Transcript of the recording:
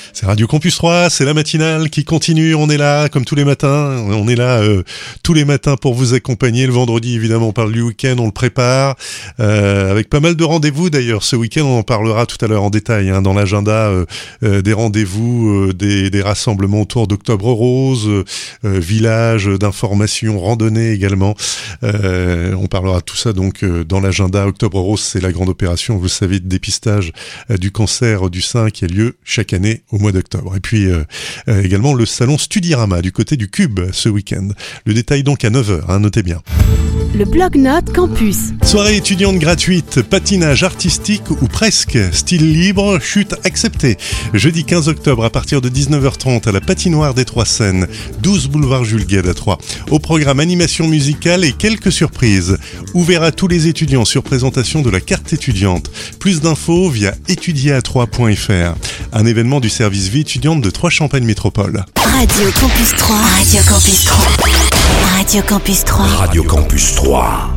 C'est Radio Campus 3, c'est la matinale qui continue, on est là comme tous les matins, on est là tous les matins pour vous accompagner. Le vendredi évidemment on parle du week-end, on le prépare, avec pas mal de rendez-vous d'ailleurs. Ce week-end on en parlera tout à l'heure en détail, dans l'agenda des rendez-vous, des rassemblements autour d'Octobre Rose, village d'information, randonnée également. On parlera de tout ça donc dans l'agenda. Octobre Rose, c'est la grande opération, vous savez, de dépistage du cancer du sein qui a lieu chaque année au mois d'octobre. Et puis également le salon Studirama du côté du Cube ce week-end. Le détail donc à 9h, notez bien. Le Blog-Notes Campus. Soirée étudiante gratuite, patinage artistique ou presque, style libre, chute acceptée. Jeudi 15 octobre à partir de 19h30 à la patinoire des Trois Seines, 12 boulevard Jules Guesde à Troyes. Au programme animation musicale et quelques surprises. Ouvert à tous les étudiants sur présentation de la carte étudiante. Plus d'infos via étudierat3.fr. Un événement du service vie étudiante de Troyes Champagne Métropole. Radio Campus 3. Radio Campus 3. Radio Campus 3. Radio Campus 3.